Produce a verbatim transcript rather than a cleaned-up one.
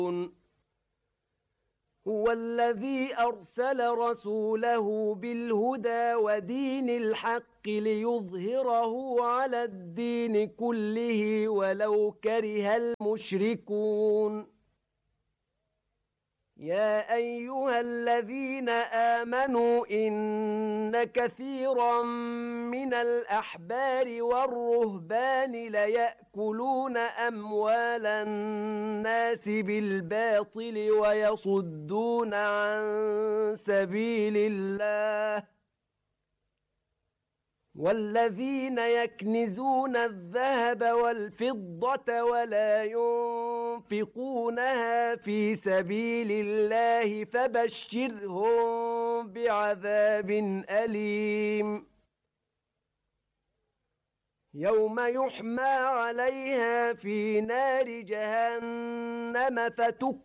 هو الذي أرسل رسوله بالهدى ودين الحق ليظهره على الدين كله ولو كره المشركون يا أيها الذين آمنوا إن كثيرا من الأحبار والرهبان ليأكلون أموال الناس بالباطل ويصدون عن سبيل الله والذين يكنزون الذهب والفضة ولا ينفقونها في سبيل الله فبشرهم بعذاب أليم يوم يحمى عليها في نار جهنم فتك